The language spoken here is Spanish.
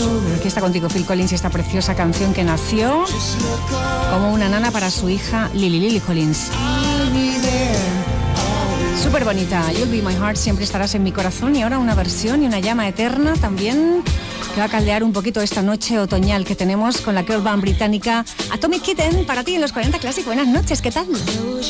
Aquí está contigo Phil Collins y esta preciosa canción que nació como una nana para su hija Lily Collins. Súper bonita. You'll be my heart, siempre estarás en mi corazón. Y ahora una versión y una llama eterna también que va a caldear un poquito esta noche otoñal que tenemos con la girl band británica Atomic Kitten para ti en los 40 Classic. Buenas noches, ¿qué tal?